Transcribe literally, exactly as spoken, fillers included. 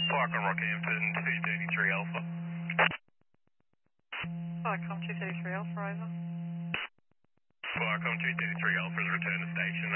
Park on Rockhampton, two thirty-three Alpha. Viacom two thirty-three Alpha, over. Viacom two thirty-three Alpha is return to station.